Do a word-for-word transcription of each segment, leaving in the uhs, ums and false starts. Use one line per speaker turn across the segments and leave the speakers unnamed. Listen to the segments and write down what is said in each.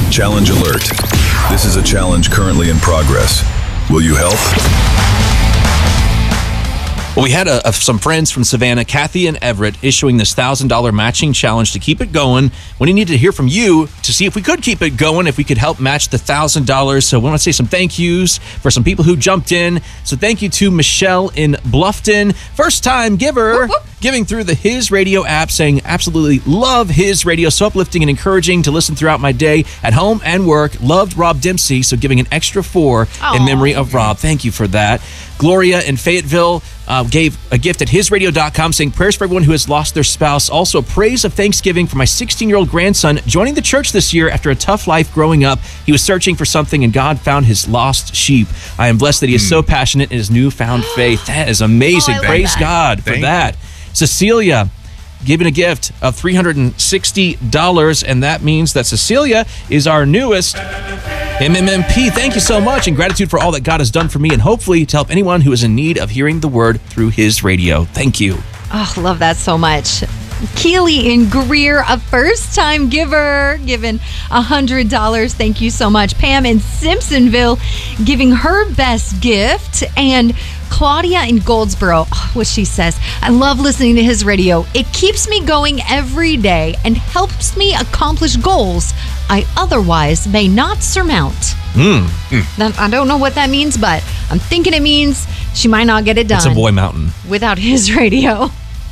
Challenge alert. This is a challenge currently in progress. Will you help?
Well, we had a, a, some friends from Savannah, Kathy and Everett, issuing this one thousand dollars matching challenge to keep it going. We needed to hear from you to see if we could keep it going, if we could help match the one thousand dollars. So we want to say some thank yous for some people who jumped in. So thank you to Michelle in Bluffton, first-time giver, whoop, whoop. giving through the His Radio app, saying absolutely love His Radio. So uplifting and encouraging to listen throughout my day at home and work. Loved Rob Dempsey, so giving an extra four Aww. in memory of Rob. Thank you for that. Gloria in Fayetteville uh, gave a gift at his radio dot com saying prayers for everyone who has lost their spouse. Also, praise of Thanksgiving for my sixteen-year-old grandson joining the church this year after a tough life growing up. He was searching for something and God found his lost sheep. I am blessed that he is mm. so passionate in his newfound faith. That is amazing. Oh, praise that. God for Thank that. You. Cecilia giving a gift of three hundred sixty dollars, and that means that Cecilia is our newest M M M P. Thank you so much, and gratitude for all that God has done for me, and hopefully to help anyone who is in need of hearing the word through His Radio. Thank you.
Oh, love that so much. Keely in Greer, a first-time giver, giving one hundred dollars. Thank you so much. Pam in Simpsonville giving her best gift. And Claudia in Goldsboro, oh, what she says, I love listening to His Radio. It keeps me going every day and helps me accomplish goals I otherwise may not surmount.
Mm.
Mm. I don't know what that means, but I'm thinking it means she might not get it done.
It's a boy mountain.
Without His Radio.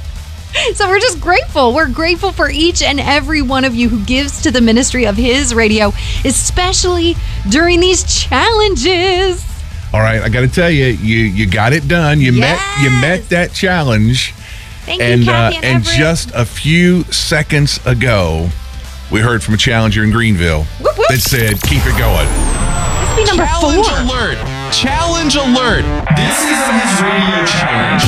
So we're just grateful. We're grateful for each and every one of you who gives to the ministry of His Radio, especially during these challenges.
All right, I got to tell you, you you got it done. You
yes.
met you met that challenge.
Thank
and,
you, Kathy
uh,
and,
and just a few seconds ago, we heard from a challenger in Greenville
whoop, whoop.
that said, "Keep it going."
This will be number
challenge
four.
alert! Challenge alert! This is the His Radio challenge.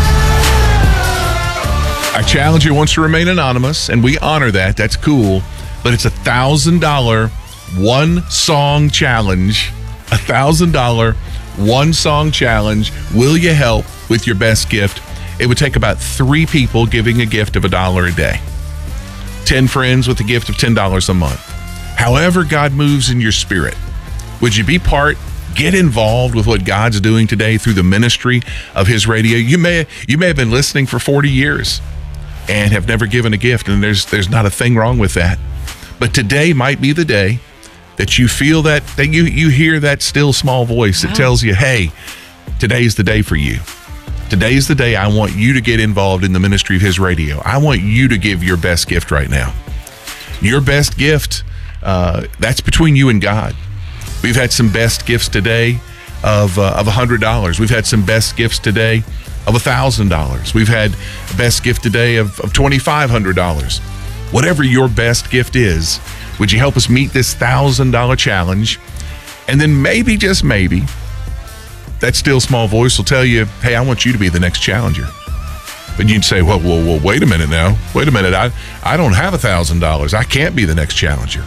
Our challenger wants to remain anonymous, and we honor that. That's cool. But it's a one thousand dollars one-song challenge. A one thousand dollars one-song challenge. Will you help with your best gift? It would take about three people giving a gift of a dollar a day. Ten friends with a gift of ten dollars a month. However God moves in your spirit. Would you be part? Get involved with what God's doing today through the ministry of His Radio. You may you may have been listening for forty years and have never given a gift, and there's there's not a thing wrong with that. But today might be the day that you feel that, that you, you hear that still small voice that tells you, hey, today's the day for you. Today's the day I want you to get involved in the ministry of His Radio. I want you to give your best gift right now. Your best gift, uh, that's between you and God. We've had some best gifts today of uh, of one hundred dollars. We've had some best gifts today of one thousand dollars. We've had a best gift today of, of two thousand five hundred dollars. Whatever your best gift is, would you help us meet this one thousand dollars challenge? And then maybe, just maybe, that still small voice will tell you, hey, I want you to be the next challenger. But you'd say, well, well, well wait a minute now. Wait a minute. I, I don't have one thousand dollars. I can't be the next challenger.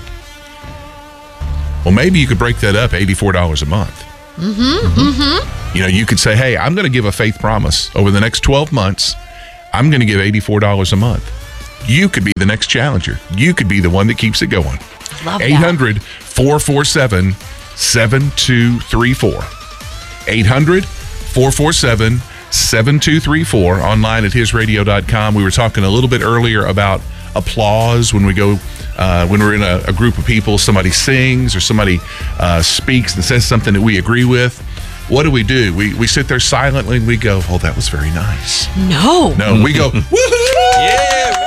Well, maybe you could break that up eighty-four dollars a month.
Mm-hmm, mm-hmm. Mm-hmm.
You know, you could say, hey, I'm going to give a faith promise. Over the next twelve months, I'm going to give eighty-four dollars a month. You could be the next challenger. You could be the one that keeps it going.
Love
eight hundred, four four seven, seven two three four. eight hundred, four four seven, seven two three four. Online at his radio dot com. We were talking a little bit earlier about applause when we go, uh, when we're in a, a group of people, somebody sings or somebody uh, speaks and says something that we agree with. What do we do? We we sit there silently and we go, oh, that was very nice.
No.
No, we go, woohoo!
Yeah.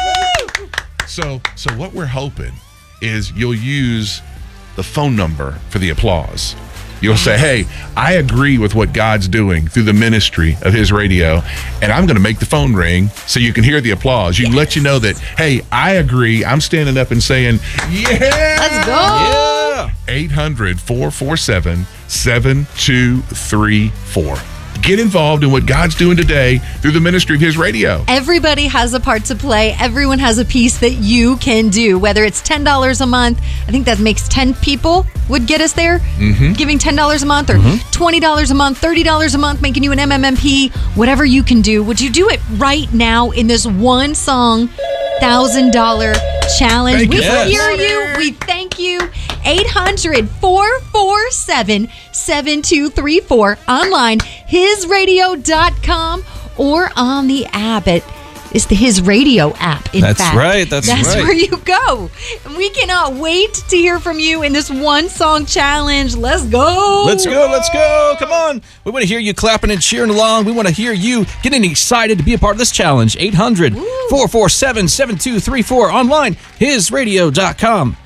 So, so what we're hoping is you'll use the phone number for the applause. You'll say, hey, I agree with what God's doing through the ministry of His Radio, and I'm going to make the phone ring so you can hear the applause. You can let you know that, hey, I agree. I'm standing up and saying, yeah!
Let's go!
Yeah!
eight hundred, four four seven, seven two three four. Get involved in what God's doing today through the ministry of His Radio.
Everybody has a part to play. Everyone has a piece that you can do, whether it's ten dollars a month. I think that makes ten people would get us there,
mm-hmm.
giving ten dollars a month, or mm-hmm. twenty dollars a month, thirty dollars a month, making you an M M M P, whatever you can do. Would you do it right now in this one song, one thousand dollars challenge?
Thank
we
you.
hear you. We thank you. eight hundred, four four seven, seven two three four. Online, his radio dot com or on the app at It's the His Radio app, in
That's
fact.
right, that's
That's
right.
where you go. And we cannot wait to hear from you in this one-song challenge. Let's go.
Let's go, let's go. Come on. We want to hear you clapping and cheering along. We want to hear you getting excited to be a part of this challenge. eight hundred, four four seven, seven two three four. Online, his radio dot com.